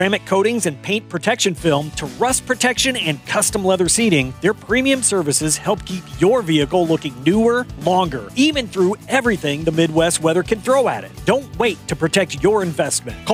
ceramic coatings and paint protection film to rust protection and custom leather seating, their premium services help keep your vehicle looking newer, longer, even through everything the Midwest weather can throw at it. Don't wait to protect your investment.